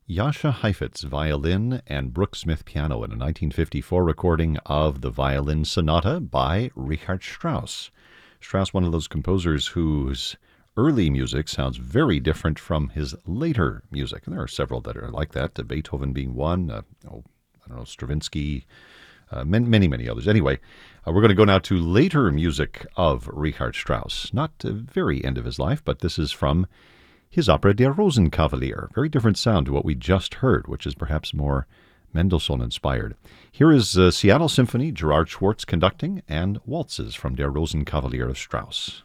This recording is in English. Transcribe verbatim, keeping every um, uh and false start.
Jascha Heifetz violin and Brooke Smith piano in a nineteen fifty-four recording of the Violin Sonata by Richard Strauss. Strauss, one of those composers whose early music sounds very different from his later music. And there are several that are like that, Beethoven being one, uh, oh, I don't know, Stravinsky, uh, many, many, many others. Anyway, uh, we're going to go now to later music of Richard Strauss. Not the very end of his life, but this is from his opera Der Rosenkavalier. Very different sound to what we just heard, which is perhaps more Mendelssohn-inspired. Here is uh, Seattle Symphony, Gerard Schwartz conducting, and waltzes from Der Rosenkavalier of Strauss.